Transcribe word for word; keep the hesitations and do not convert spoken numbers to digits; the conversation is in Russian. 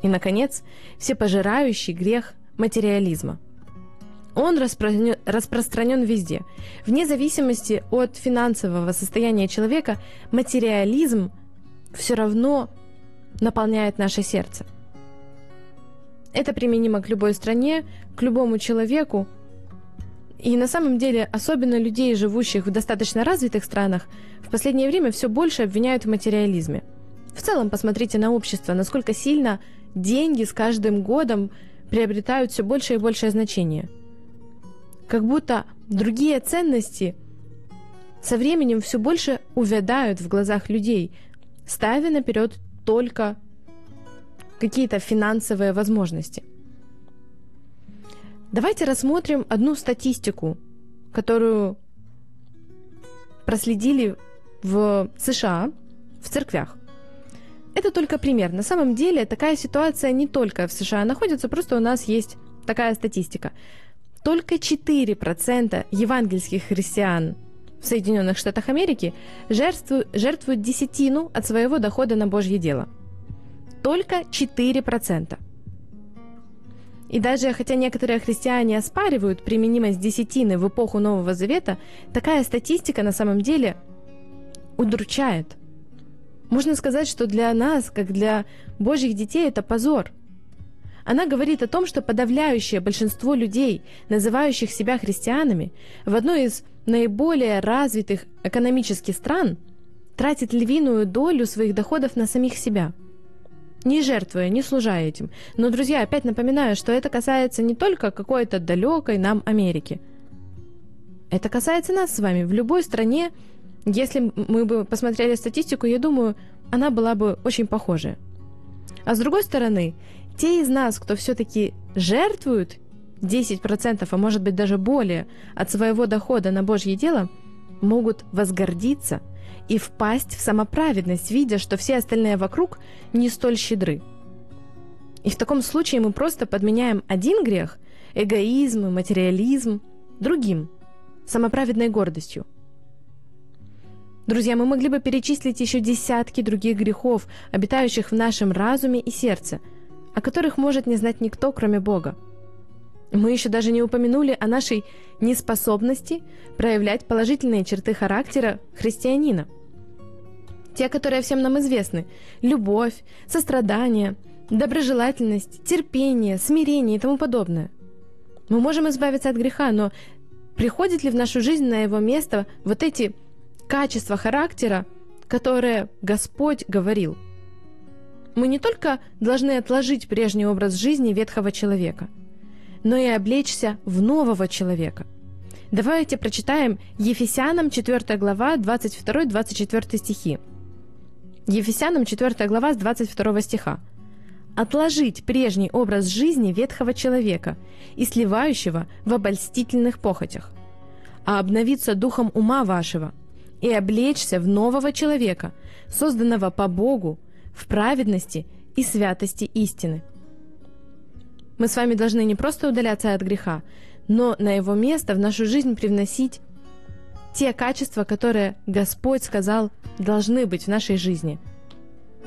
И, наконец, всепожирающий грех материализма. Он распро... распространен везде. Вне зависимости от финансового состояния человека, материализм все равно наполняет наше сердце. Это применимо к любой стране, к любому человеку. И на самом деле, особенно людей, живущих в достаточно развитых странах, в последнее время все больше обвиняют в материализме. В целом, посмотрите на общество, насколько сильно деньги с каждым годом приобретают все большее и большее значение. Как будто другие ценности со временем все больше увядают в глазах людей, ставя наперед только какие-то финансовые возможности. Давайте рассмотрим одну статистику, которую проследили в США, в церквях. Это только пример. На самом деле такая ситуация не только в США находится, просто у нас есть такая статистика. Только четыре процента евангельских христиан в Соединенных Штатах Америки жертвуют, жертвуют десятину от своего дохода на Божье дело. Только четыре процента. И даже хотя некоторые христиане оспаривают применимость десятины в эпоху Нового Завета, такая статистика на самом деле удручает. Можно сказать, что для нас, как для Божьих детей, это позор. Она говорит о том, что подавляющее большинство людей, называющих себя христианами, в одной из наиболее развитых экономических стран тратит львиную долю своих доходов на самих себя, не жертвуя, не служа этим. Но, друзья, опять напоминаю, что это касается не только какой-то далекой нам Америки. Это касается нас с вами. В любой стране, если мы бы посмотрели статистику, я думаю, она была бы очень похожая. А с другой стороны, те из нас, кто все-таки жертвуют десять процентов, а может быть даже более, от своего дохода на Божье дело, могут возгордиться и впасть в самоправедность, видя, что все остальные вокруг не столь щедры. И в таком случае мы просто подменяем один грех, эгоизм и материализм, другим, самоправедной гордостью. Друзья, мы могли бы перечислить еще десятки других грехов, обитающих в нашем разуме и сердце, о которых может не знать никто, кроме Бога. Мы еще даже не упомянули о нашей неспособности проявлять положительные черты характера христианина. Те, которые всем нам известны: любовь, сострадание, доброжелательность, терпение, смирение и тому подобное. Мы можем избавиться от греха, но приходит ли в нашу жизнь на его место вот эти качества характера, которые Господь говорил? Мы не только должны отложить прежний образ жизни ветхого человека, но и облечься в нового человека. Давайте прочитаем Ефесянам четвёртая глава, двадцать второй двадцать четвёртый стихи. Ефесянам четвёртая глава с двадцать второго стиха. «Отложить прежний образ жизни ветхого человека и сливающего в обольстительных похотях, а обновиться духом ума вашего и облечься в нового человека, созданного по Богу в праведности и святости истины». Мы с вами должны не просто удаляться от греха, но на его место в нашу жизнь привносить те качества, которые Господь сказал должны быть в нашей жизни –